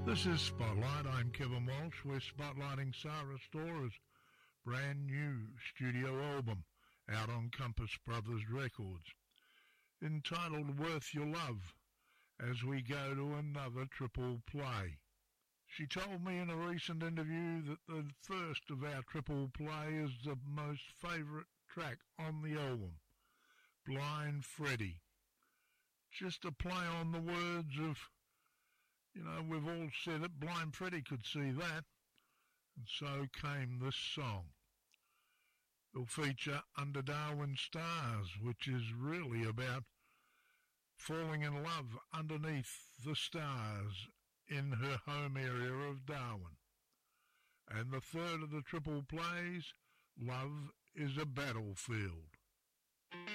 This is Spotlight. I'm Kevin Walsh. We're spotlighting Sarah Stora's brand new studio album out on Compass Brothers Records, entitled Worth Your Love, as we go to another triple play. She told me in a recent interview that the first of our triple play is the most favourite track on the album, Blind Freddy. Just a play on the words of, we've all said it, Blind Freddy could see that, and so came this song. It'll feature Under Darwin Stars, which is really about falling in love underneath the stars in her home area of Darwin. And the third of the triple plays, Love is a Battlefield.